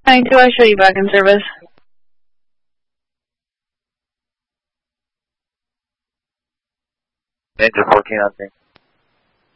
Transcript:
Hi, do I show you back in service? Engine 14 on scene.